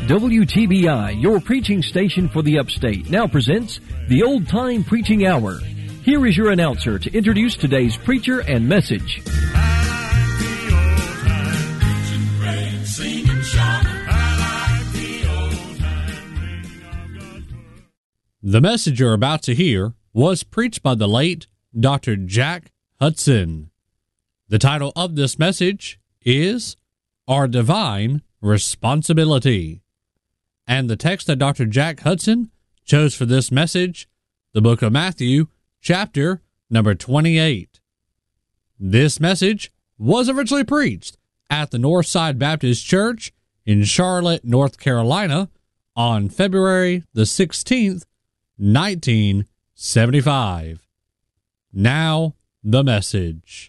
WTBI, your preaching station for the upstate, now presents the Old Time Preaching Hour. Here is your announcer to introduce today's preacher and message. The message you're about to hear was preached by the late Dr. Jack Hudson. The title of this message is Our Divine Responsibility. And the text that Dr. Jack Hudson chose for this message, the book of Matthew, chapter number 28. This message was originally preached at the Northside Baptist Church in Charlotte, North Carolina on February the 16th, 1975. Now, the message.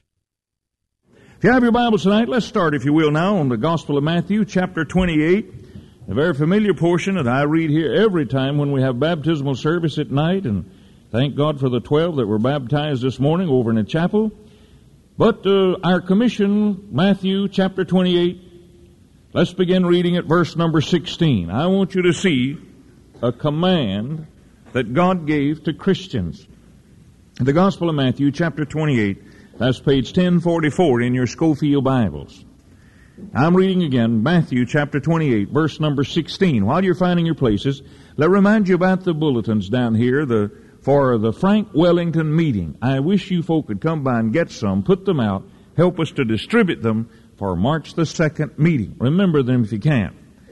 If you have your Bibles tonight, let's start, if you will, now on the Gospel of Matthew, chapter 28, a very familiar portion that I read here every time when we have baptismal service at night, and thank God for the 12 that were baptized this morning over in the chapel. But our commission, Matthew chapter 28, let's begin reading at verse number 16. I want you to see a command that God gave to Christians. The Gospel of Matthew chapter 28, that's page 1044 in your Schofield Bibles. I'm reading again, Matthew chapter 28, verse number 16. While you're finding your places, let me remind you about the bulletins down here for the Frank Wellington meeting. I wish you folk could come by and get some, put them out, help us to distribute them for March the 2nd meeting. Remember them if you can.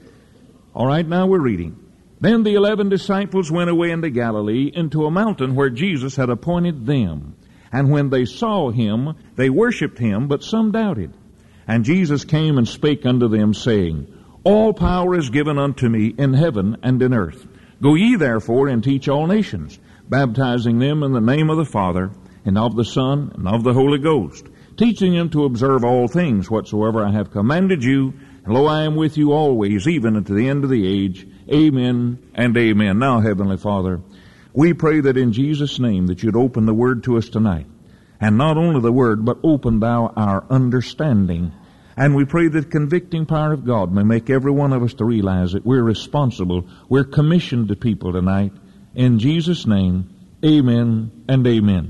All right, now we're reading. Then the 11 disciples went away into Galilee, into a mountain where Jesus had appointed them. And when they saw him, they worshipped him, but some doubted. And Jesus came and spake unto them, saying, All power is given unto me in heaven and in earth. Go ye therefore and teach all nations, baptizing them in the name of the Father, and of the Son, and of the Holy Ghost, teaching them to observe all things whatsoever I have commanded you. And lo, I am with you always, even unto the end of the age. Amen and amen. Now, Heavenly Father, we pray that in Jesus' name that you'd open the Word to us tonight. And not only the Word, but open thou our understanding. And we pray that convicting power of God may make every one of us to realize that we're responsible. We're commissioned to people tonight. In Jesus' name, amen and amen.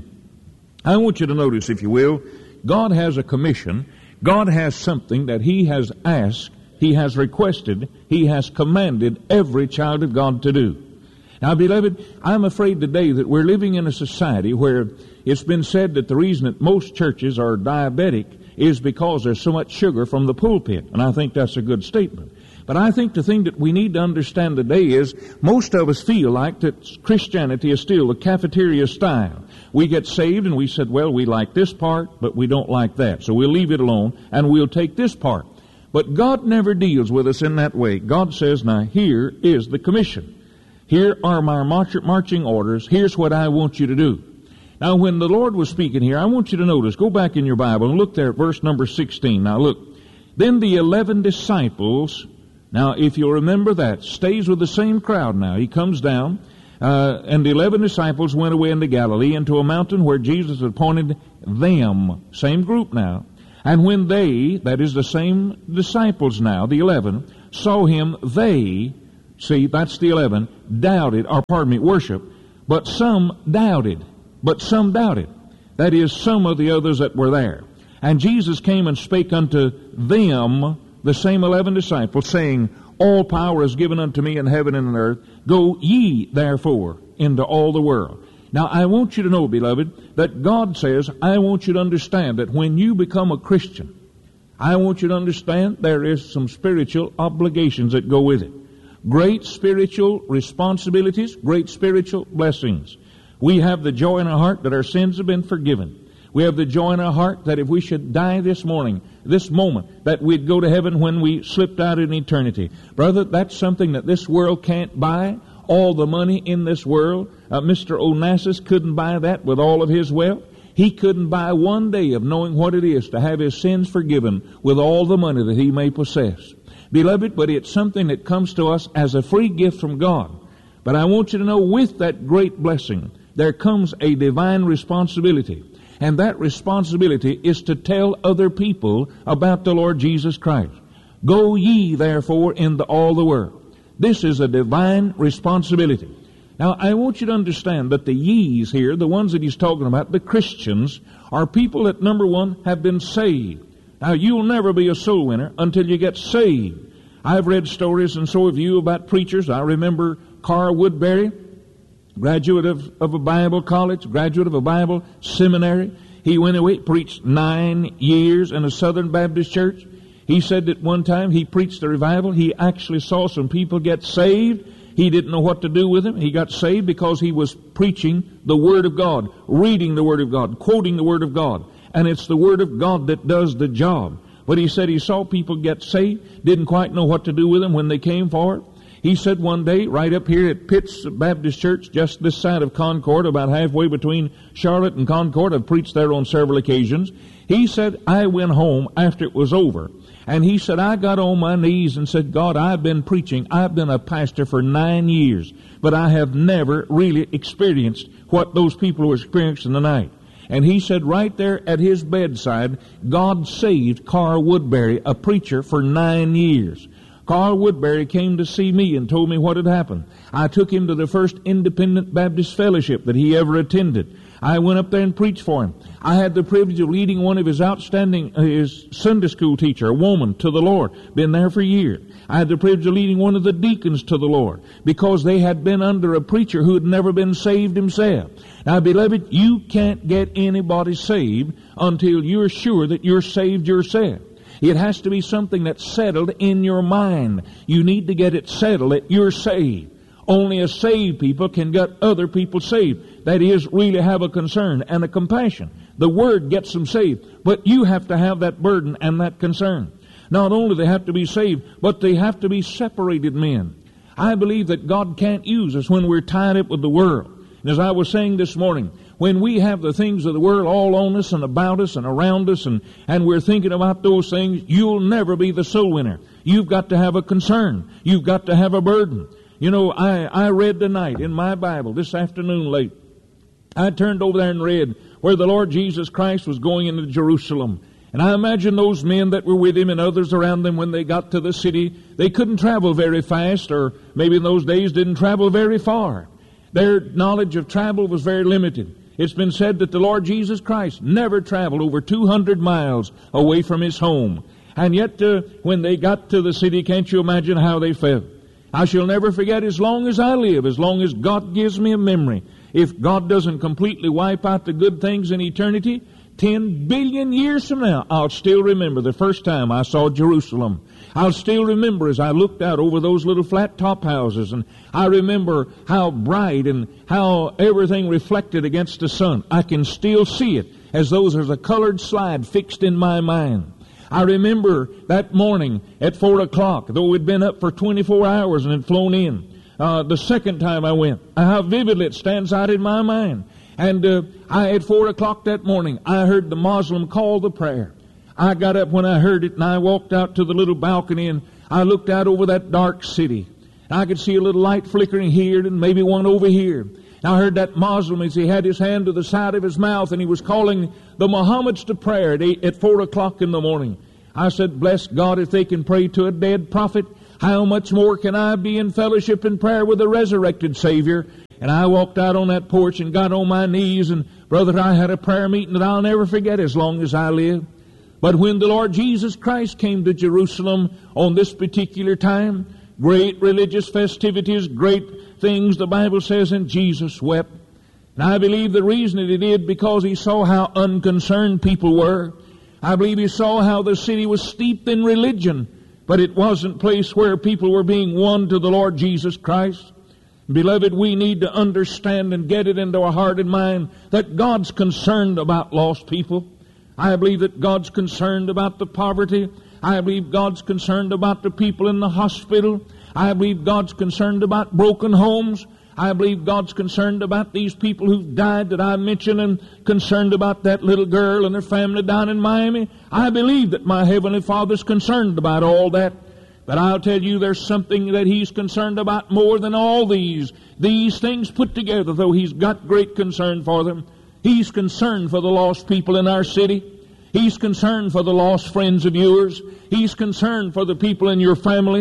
I want you to notice, if you will, God has a commission. God has something that He has asked, He has requested, He has commanded every child of God to do. Now, beloved, I'm afraid today that we're living in a society where it's been said that the reason that most churches are diabetic is because there's so much sugar from the pulpit. And I think that's a good statement. But I think the thing that we need to understand today is most of us feel like that Christianity is still the cafeteria style. We get saved and we said, well, we like this part, but we don't like that. So we'll leave it alone and we'll take this part. But God never deals with us in that way. God says, now here is the commission. Here are my marching orders. Here's what I want you to do. Now, when the Lord was speaking here, I want you to notice, go back in your Bible and look there at verse number 16. Now, look. Then the 11 disciples, now, if you'll remember that, stays with the same crowd now. He comes down, and the 11 disciples went away into Galilee, into a mountain where Jesus had appointed them. Same group now. And when they, that is the same disciples now, the 11, saw him, they, see, that's the 11, worship, but some doubted. But some doubted. That is, some of the others that were there. And Jesus came and spake unto them, the same 11 disciples, saying, All power is given unto me in heaven and in earth. Go ye therefore into all the world. Now, I want you to know, beloved, that God says, I want you to understand that when you become a Christian, I want you to understand there is some spiritual obligations that go with it. Great spiritual responsibilities, great spiritual blessings. We have the joy in our heart that our sins have been forgiven. We have the joy in our heart that if we should die this morning, this moment, that we'd go to heaven when we slipped out in eternity. Brother, that's something that this world can't buy. All the money in this world, Mr. Onassis couldn't buy that with all of his wealth. He couldn't buy one day of knowing what it is to have his sins forgiven with all the money that he may possess. Beloved, but it's something that comes to us as a free gift from God. But I want you to know, with that great blessing, there comes a divine responsibility. And that responsibility is to tell other people about the Lord Jesus Christ. Go ye, therefore, into all the world. This is a divine responsibility. Now, I want you to understand that the ye's here, the ones that he's talking about, the Christians, are people that, number one, have been saved. Now, you'll never be a soul winner until you get saved. I've read stories, and so have you, about preachers. I remember Carl Woodbury, graduate of a Bible college, graduate of a Bible seminary. He went away, preached 9 years in a Southern Baptist church. He said that one time he preached a revival. He actually saw some people get saved. He didn't know what to do with them. He got saved because he was preaching the Word of God, reading the Word of God, quoting the Word of God. And it's the Word of God that does the job. But he said he saw people get saved, didn't quite know what to do with them when they came for it. He said one day, right up here at Pitts Baptist Church, just this side of Concord, about halfway between Charlotte and Concord, I've preached there on several occasions. He said, I went home after it was over. And he said, I got on my knees and said, God, I've been preaching. I've been a pastor for 9 years, but I have never really experienced what those people were experiencing tonight. And he said right there at his bedside, God saved Carl Woodbury, a preacher, for 9 years. Carl Woodbury came to see me and told me what had happened. I took him to the first Independent Baptist Fellowship that he ever attended. I went up there and preached for him. I had the privilege of leading one of his his Sunday school teacher, a woman, to the Lord. Been there for years. I had the privilege of leading one of the deacons to the Lord because they had been under a preacher who had never been saved himself. Now, beloved, you can't get anybody saved until you're sure that you're saved yourself. It has to be something that's settled in your mind. You need to get it settled that you're saved. Only a saved people can get other people saved. That is, really have a concern and a compassion. The Word gets them saved, but you have to have that burden and that concern. Not only they have to be saved, but they have to be separated men. I believe that God can't use us when we're tied up with the world. And as I was saying this morning, when we have the things of the world all on us and about us and around us and we're thinking about those things, you'll never be the soul winner. You've got to have a concern. You've got to have a burden. You know, I read tonight in my Bible this afternoon late. I turned over there and read where the Lord Jesus Christ was going into Jerusalem. And I imagine those men that were with him and others around them when they got to the city, they couldn't travel very fast, or maybe in those days didn't travel very far. Their knowledge of travel was very limited. It's been said that the Lord Jesus Christ never traveled over 200 miles away from his home. And yet when they got to the city, can't you imagine how they felt? I shall never forget, as long as I live, as long as God gives me a memory, if God doesn't completely wipe out the good things in eternity, 10 billion years from now, I'll still remember the first time I saw Jerusalem. I'll still remember as I looked out over those little flat top houses, and I remember how bright and how everything reflected against the sun. I can still see it as though there's a colored slide fixed in my mind. I remember that morning at 4 o'clock, though we'd been up for 24 hours and had flown in, the second time I went, how vividly it stands out in my mind. And at 4 o'clock that morning, I heard the Muslim call the prayer. I got up when I heard it, and I walked out to the little balcony, and I looked out over that dark city. And I could see a little light flickering here and maybe one over here. And I heard that Muslim as he had his hand to the side of his mouth, and he was calling the Mohammeds to prayer at 4 o'clock in the morning. I said, bless God, if they can pray to a dead prophet, how much more can I be in fellowship and prayer with a resurrected Savior? And I walked out on that porch and got on my knees, and brother, I had a prayer meeting that I'll never forget as long as I live. But when the Lord Jesus Christ came to Jerusalem on this particular time, great religious festivities, great things, the Bible says, and Jesus wept. And I believe the reason that he did, because he saw how unconcerned people were. I believe he saw how the city was steeped in religion, but it wasn't a place where people were being won to the Lord Jesus Christ. Beloved, we need to understand and get it into our heart and mind that God's concerned about lost people. I believe that God's concerned about the poverty. I believe God's concerned about the people in the hospital. I believe God's concerned about broken homes. I believe God's concerned about these people who've died that I mentioned, and concerned about that little girl and her family down in Miami. I believe that my Heavenly Father's concerned about all that. But I'll tell you, there's something that He's concerned about more than all these things put together, though He's got great concern for them. He's concerned for the lost people in our city. He's concerned for the lost friends of yours. He's concerned for the people in your family.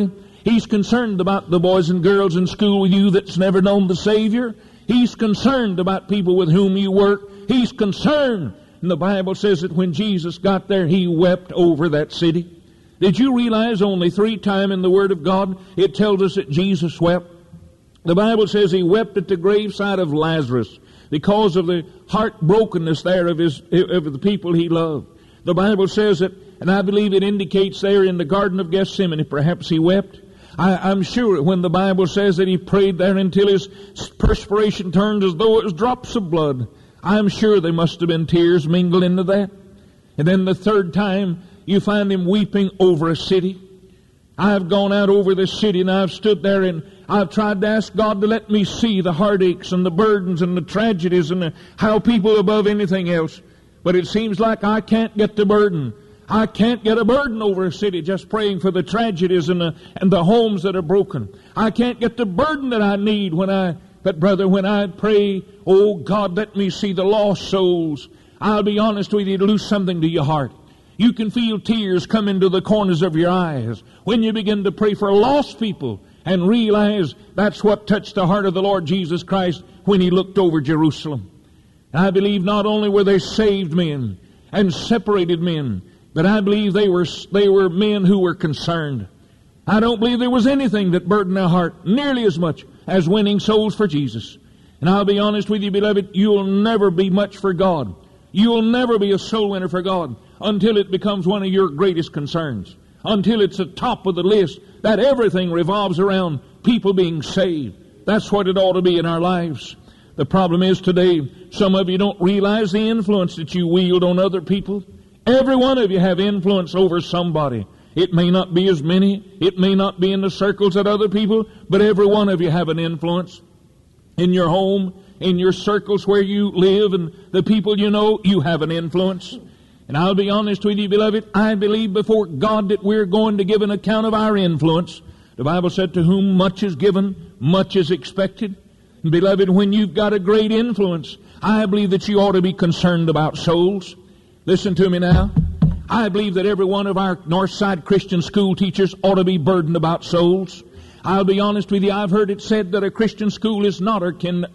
He's concerned about the boys and girls in school with you that's never known the Savior. He's concerned about people with whom you work. He's concerned. And the Bible says that when Jesus got there, He wept over that city. Did you realize only 3 times in the Word of God it tells us that Jesus wept? The Bible says He wept at the graveside of Lazarus because of the heartbrokenness there of the people He loved. The Bible says that, and I believe it indicates there in the Garden of Gethsemane, perhaps He wept. I'm sure when the Bible says that He prayed there until His perspiration turned as though it was drops of blood, I'm sure there must have been tears mingled into that. And then the 3rd time, you find Him weeping over a city. I've gone out over this city and I've stood there and I've tried to ask God to let me see the heartaches and the burdens and the tragedies and how people above anything else. But it seems like I can't get the burden. I can't get a burden over a city just praying for the tragedies and the homes that are broken. I can't get the burden that I need but brother, when I pray, oh God, let me see the lost souls. I'll be honest with you, to lose something to your heart. You can feel tears come into the corners of your eyes when you begin to pray for lost people and realize that's what touched the heart of the Lord Jesus Christ when He looked over Jerusalem. And I believe not only were they saved men and separated men, but I believe they were men who were concerned. I don't believe there was anything that burdened their heart nearly as much as winning souls for Jesus. And I'll be honest with you, beloved, you'll never be much for God. You'll never be a soul winner for God until it becomes one of your greatest concerns. Until it's the top of the list, that everything revolves around people being saved. That's what it ought to be in our lives. The problem is today, some of you don't realize the influence that you wield on other people. Every one of you have influence over somebody. It may not be as many. It may not be in the circles of other people, but every one of you have an influence. In your home, in your circles where you live, and the people you know, you have an influence. And I'll be honest with you, beloved, I believe before God that we're going to give an account of our influence. The Bible said, to whom much is given, much is expected. And beloved, when you've got a great influence, I believe that you ought to be concerned about souls. Listen to me now. I believe that every one of our Northside Christian school teachers ought to be burdened about souls. I'll be honest with you, I've heard it said that a Christian school is not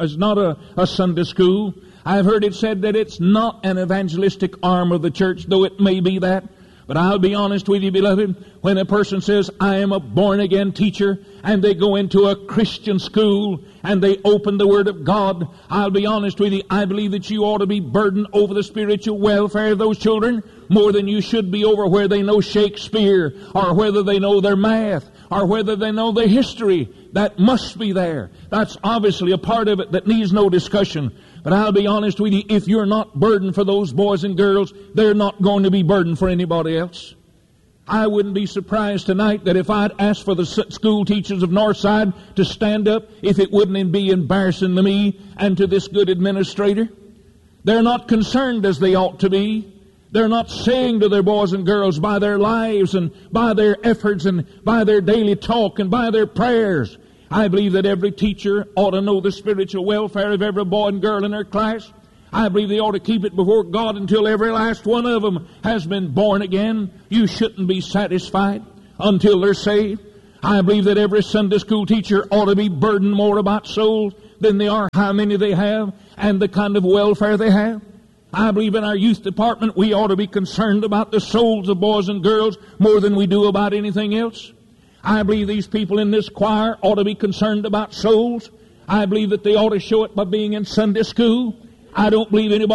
a Sunday school. I've heard it said that it's not an evangelistic arm of the church, though it may be that. But I'll be honest with you, beloved, when a person says, I am a born-again teacher, and they go into a Christian school, and they open the Word of God, I'll be honest with you, I believe that you ought to be burdened over the spiritual welfare of those children more than you should be over where they know Shakespeare, or whether they know their math, or whether they know their history. That must be there. That's obviously a part of it that needs no discussion. But I'll be honest with you, if you're not burdened for those boys and girls, they're not going to be burdened for anybody else. I wouldn't be surprised tonight that if I'd asked for the school teachers of Northside to stand up, if it wouldn't be embarrassing to me and to this good administrator. They're not concerned as they ought to be. They're not saying to their boys and girls by their lives and by their efforts and by their daily talk and by their prayers. I believe that every teacher ought to know the spiritual welfare of every boy and girl in their class. I believe they ought to keep it before God until every last one of them has been born again. You shouldn't be satisfied until they're saved. I believe that every Sunday school teacher ought to be burdened more about souls than they are how many they have and the kind of welfare they have. I believe in our youth department we ought to be concerned about the souls of boys and girls more than we do about anything else. I believe these people in this choir ought to be concerned about souls. I believe that they ought to show it by being in Sunday school. I don't believe anybody